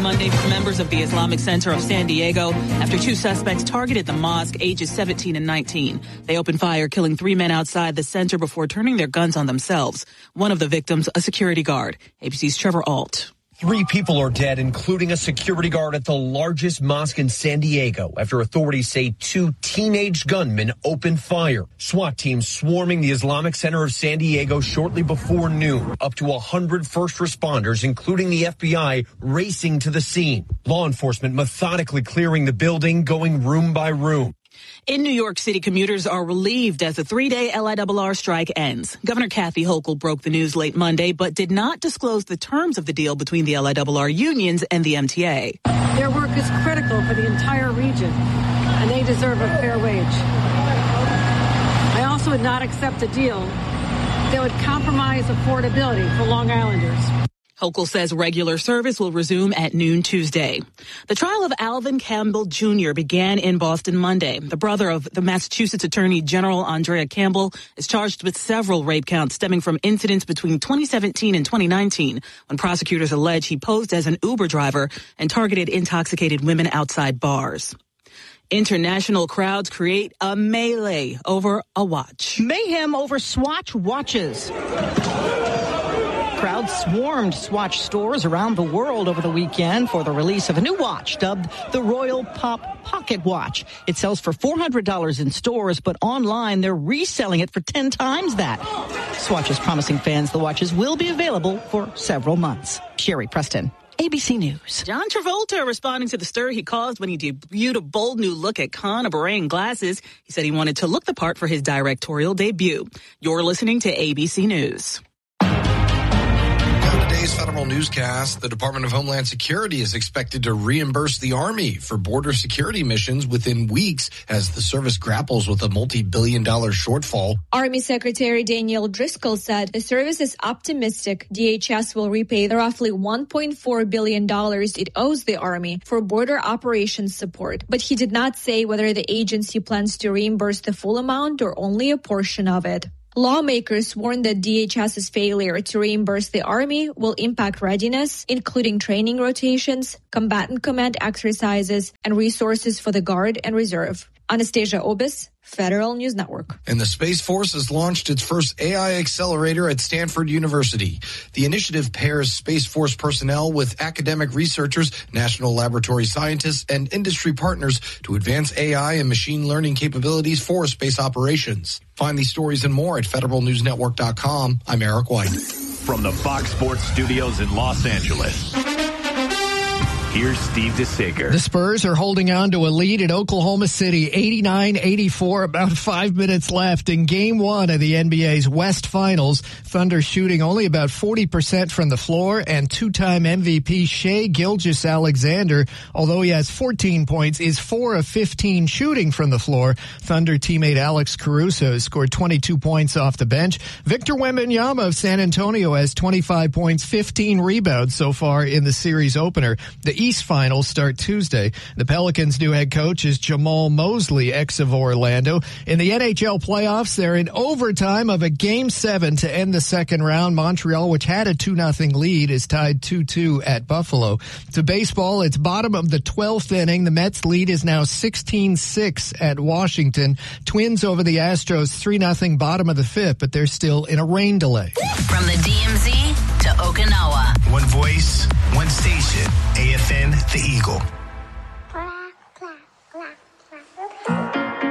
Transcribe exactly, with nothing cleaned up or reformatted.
Monday for members of the Islamic Center of San Diego after two suspects targeted the mosque, ages seventeen and nineteen. They opened fire, killing three men outside the center before turning their guns on themselves. One of the victims, a security guard. A B C's Trevor Ault. Three people are dead, including a security guard at the largest mosque in San Diego, after authorities say two teenage gunmen opened fire. SWAT teams swarming the Islamic Center of San Diego shortly before noon. Up to one hundred first responders, including the F B I, racing to the scene. Law enforcement methodically clearing the building, going room by room. In New York City, commuters are relieved as the three-day L I R R strike ends. Governor Kathy Hochul broke the news late Monday, but did not disclose the terms of the deal between the L I R R unions and the M T A. Their work is critical for the entire region, and they deserve a fair wage. I also would not accept a deal that would compromise affordability for Long Islanders. Hochul says regular service will resume at noon Tuesday. The trial of Alvin Campbell Junior began in Boston Monday. The brother of the Massachusetts Attorney General Andrea Campbell is charged with several rape counts stemming from incidents between twenty seventeen and twenty nineteen when prosecutors allege he posed as an Uber driver and targeted intoxicated women outside bars. International crowds create a melee over a watch. Mayhem over Swatch watches. Crowds swarmed Swatch stores around the world over the weekend for the release of a new watch dubbed the Royal Pop Pocket Watch. It sells for four hundred dollars in stores, but online they're reselling it for ten times that. Swatch is promising fans the watches will be available for several months. Sherry Preston, A B C News. John Travolta responding to the stir he caused when he debuted a bold new look at Con, a beret and glasses. He said he wanted to look the part for his directorial debut. You're listening to A B C News. Today's federal newscast, the Department of Homeland Security is expected to reimburse the Army for border security missions within weeks as the service grapples with a multi-billion dollar shortfall. Army Secretary Daniel Driscoll said the service is optimistic D H S will repay the roughly one point four billion dollars it owes the Army for border operations support. But he did not say whether the agency plans to reimburse the full amount or only a portion of it. Lawmakers warned that DHS's failure to reimburse the Army will impact readiness, including training rotations, combatant command exercises, and resources for the Guard and Reserve. Anastasia Obis, Federal News Network. And the Space Force has launched its first A I accelerator at Stanford University. The initiative pairs Space Force personnel with academic researchers, national laboratory scientists, and industry partners to advance A I and machine learning capabilities for space operations. Find these stories and more at federal news network dot com. I'm Eric White. From the Fox Sports Studios in Los Angeles, here's Steve DeSager. The Spurs are holding on to a lead at Oklahoma City, eighty-nine eighty-four, about five minutes left in game one of the N B A's West Finals. Thunder shooting only about forty percent from the floor, and two-time M V P Shai Gilgeous-Alexander, although he has fourteen points, is four of fifteen shooting from the floor. Thunder teammate Alex Caruso has scored twenty-two points off the bench. Victor Wembanyama of San Antonio has twenty-five points, fifteen rebounds so far in the series opener. The East Finals start Tuesday. The Pelicans' new head coach is Jamal Mosley, ex of Orlando. In the N H L playoffs, they're in overtime of a game seven to end the second round. Montreal, which had a two nothing lead, is tied two two at Buffalo. To baseball, it's bottom of the twelfth inning. The Mets' lead is now sixteen six at Washington. Twins over the Astros three nothing bottom of the fifth, but they're still in a rain delay. From the D M Z to Okinawa. One voice, one station. A F N, The Eagle.